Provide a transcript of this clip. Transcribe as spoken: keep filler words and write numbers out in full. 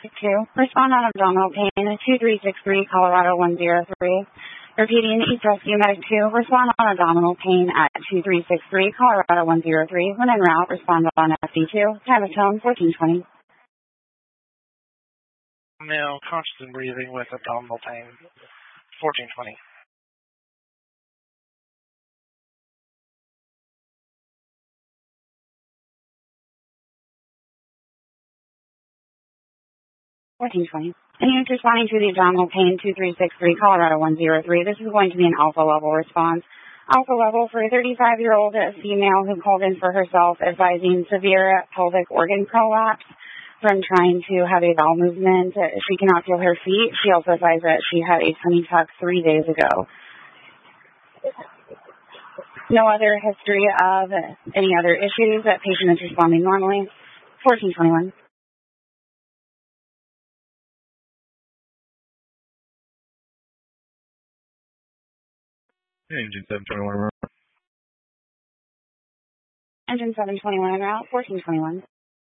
two. Respond on abdominal pain at two three six three, Colorado one zero three. Repeating, East Rescue Medic two. Respond on abdominal pain at two three six three, Colorado one zero three. When en route, respond on F D two. Time of tone fourteen twenty. Male, conscious and breathing with abdominal pain. fourteen twenty. fourteen twenty. And you're responding to the abdominal pain two three six three, Colorado one zero three. This is going to be an alpha level response. Alpha level for a thirty-five-year-old female who called in for herself advising severe pelvic organ prolapse from trying to have a bowel movement. She cannot feel her feet. She also advised that she had a tummy tuck three days ago. No other history of any other issues. That patient is responding normally. fourteen twenty-one. Engine seven twenty-one. Engine seven twenty-one en route, fourteen twenty-one.